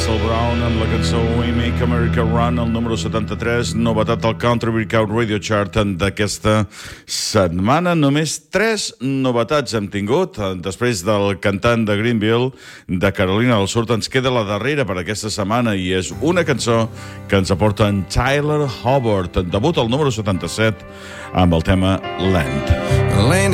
Russell Brown amb la cançó We Make America Run, el número 73, novetat al Country Breakout Radio Chart d'aquesta setmana. Només 3 novetats hem tingut. Després del cantant de Greenville, de Carolina del Sud, ens queda la darrera per aquesta setmana i és una cançó que ens aporta en Tyler Hubbard. Debut al número 77 amb el tema Land. Land